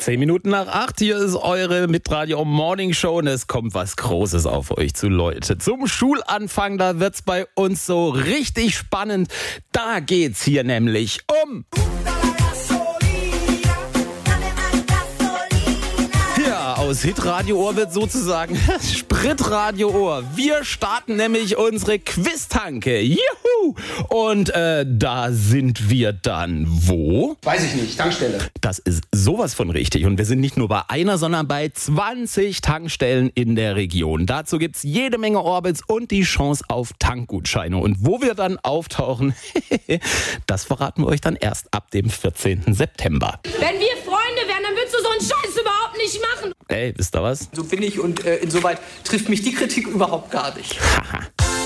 10 Minuten nach 8, hier ist eure Mitradio Morning Show und es kommt was Großes auf euch zu, Leute. Zum Schulanfang, da wird's bei uns so richtig spannend. Da geht's hier nämlich um... Ja, aus Hitradio Ohr wird sozusagen Spritradio Ohr. Wir starten nämlich unsere Quiztanke. Juhu! Und da sind wir dann wo? Weiß ich nicht, Tankstelle. Das ist sowas von richtig. Und wir sind nicht nur bei einer, sondern bei 20 Tankstellen in der Region. Dazu gibt's jede Menge Orbits und die Chance auf Tankgutscheine. Und wo wir dann auftauchen, das verraten wir euch dann erst ab dem 14. September. Wenn wir Freunde wären, dann würdest du so einen Scheiß überhaupt nicht machen. Ey, wisst ihr was? So bin ich und insoweit trifft mich die Kritik überhaupt gar nicht. Haha.